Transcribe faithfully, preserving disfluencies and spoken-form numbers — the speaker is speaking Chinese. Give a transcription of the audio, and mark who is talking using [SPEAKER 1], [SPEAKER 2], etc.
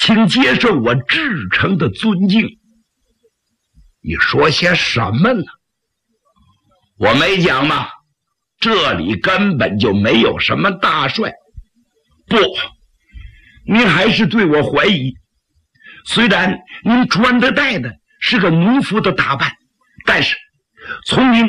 [SPEAKER 1] 请接受我至诚的尊敬。你说些什么呢？我没讲吗？这里根本就没有什么大帅。不，您还是对我怀疑。虽然您穿的戴的是个农夫的打扮，但是从您